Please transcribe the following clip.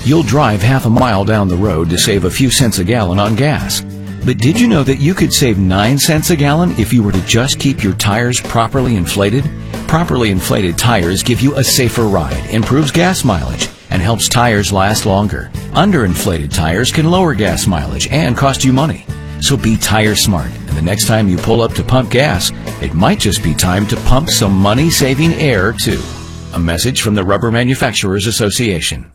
You'll drive half a mile down the road to save a few cents a gallon on gas. But did you know that you could save 9 cents a gallon if you were to just keep your tires properly inflated? Properly inflated tires give you a safer ride, improves gas mileage, and helps tires last longer. Underinflated tires can lower gas mileage and cost you money. So be tire smart, and the next time you pull up to pump gas, it might just be time to pump some money-saving air too. A message from the Rubber Manufacturers Association.